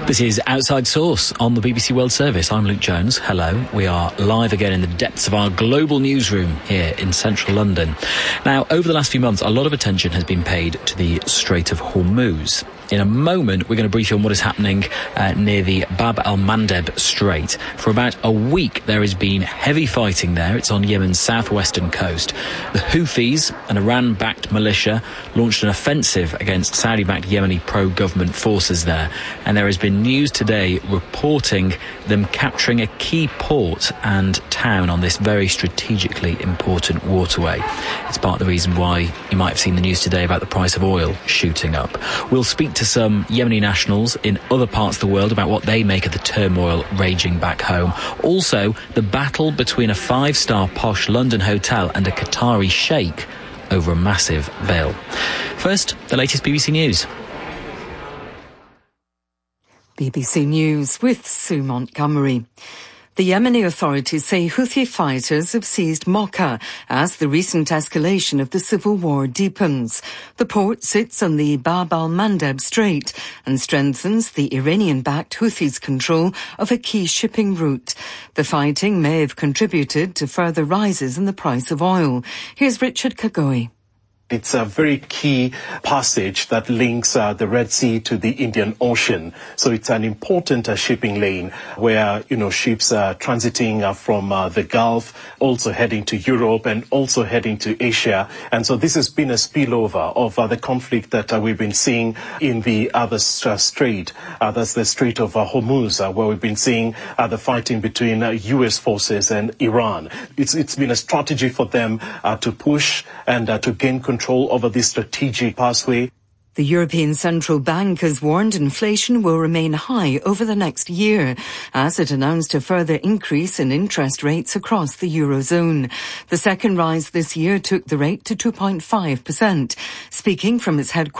This is Outside Source on the BBC World Service. I'm Luke Jones. Hello. We are live again in the depths of our global newsroom here in central London. Now, over the last few months, a lot of attention has been paid to the Strait of Hormuz. In a moment, we're going to brief you on what is happening near the Bab el-Mandeb Strait. For about a week, there has been heavy fighting there. It's on Yemen's southwestern coast. The Houthis, an Iran-backed militia, launched an offensive against Saudi-backed Yemeni pro-government forces there. And there has been news today reporting them capturing a key port and town on this very strategically important waterway. It's part of the reason why you might have seen the news today about the price of oil shooting up. We'll speak to some Yemeni nationals in other parts of the world about what they make of the turmoil raging back home. Also, the battle between a five-star posh London hotel and a Qatari sheikh over a massive bill. First, the latest BBC News. BBC News with Sue Montgomery. The Yemeni authorities say Houthi fighters have seized Mocha as the recent escalation of the civil war deepens. The port sits on the Bab el-Mandeb Strait and strengthens the Iranian-backed Houthis' control of a key shipping route. The fighting may have contributed to further rises in the price of oil. Here's Richard Kagoi. It's a very key passage that links the Red Sea to the Indian Ocean. So it's an important shipping lane where, ships are transiting from the Gulf, also heading to Europe and also heading to Asia. And so this has been a spillover of the conflict that we've been seeing in the other strait. That's the Strait of Hormuz, where we've been seeing the fighting between U.S. forces and Iran. It's been a strategy for them to push and to gain control over this strategic pathway. The European Central Bank has warned inflation will remain high over the next year as it announced a further increase in interest rates across the Eurozone. The second rise this year took the rate to 2.5%. Speaking from its headquarters